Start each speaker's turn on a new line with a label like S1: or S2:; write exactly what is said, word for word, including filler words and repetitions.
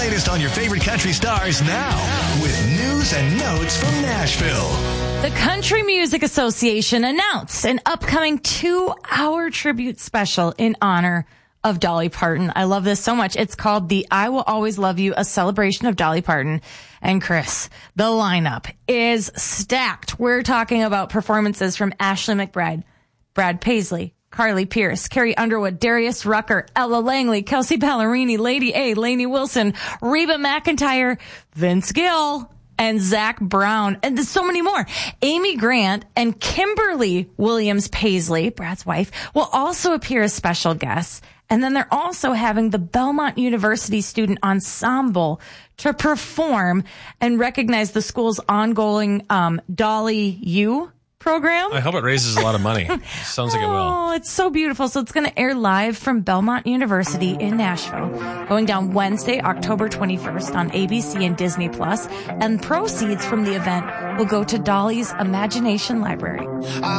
S1: latest on your favorite country stars now with news and notes from Nashville.
S2: The Country Music Association announced an upcoming two-hour tribute special in honor of Dolly Parton. I love this so much. It's called the I Will Always Love You, a celebration of Dolly Parton. And Chris, the lineup is stacked. We're talking about performances from Ashley McBride, Brad Paisley, Carly Pearce, Carrie Underwood, Darius Rucker, Ella Langley, Kelsey Ballerini, Lady A, Lainey Wilson, Reba McEntire, Vince Gill, and Zach Brown, and there's so many more. Amy Grant and Kimberly Williams Paisley, Brad's wife, will also appear as special guests. And then they're also having the Belmont University Student Ensemble to perform and recognize the school's ongoing um, Dolly U program.
S3: I hope it raises a lot of money. Sounds like it will.
S2: Oh, it's so beautiful. So it's going to air live from Belmont University in Nashville, going down Wednesday, October twenty-first on A B C and Disney Plus. And proceeds from the event will go to Dolly's Imagination Library.